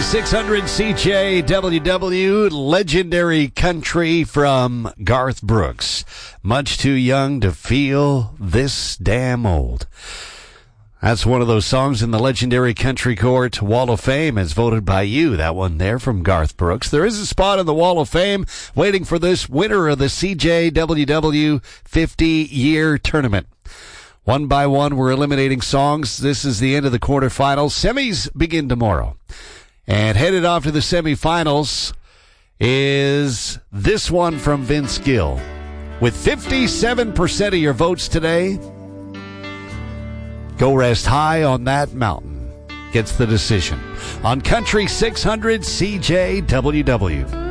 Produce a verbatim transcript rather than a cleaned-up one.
Country six hundred C J W W, legendary country from Garth Brooks. Much too young to feel this damn old. That's one of those songs in the legendary Country Court Wall of Fame as voted by you. That one there from Garth Brooks. There is a spot in the Wall of Fame waiting for this winner of the C J W W fifty-year tournament. One by one, we're eliminating songs. This is the end of the quarterfinals. Semis begin tomorrow. And headed off to the semifinals is this one from Vince Gill. With fifty-seven percent of your votes today, Go Rest High on That Mountain gets the decision on Country six hundred C J W W.